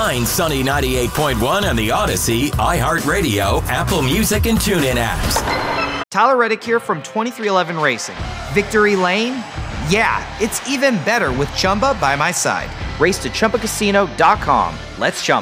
Find Sunny 98.1 on the Odyssey, iHeartRadio, Apple Music, and TuneIn apps. Tyler Reddick here from 2311 Racing. Victory Lane? Yeah, it's even better with Chumba by my side. Race to ChumbaCasino.com. Let's Chumba.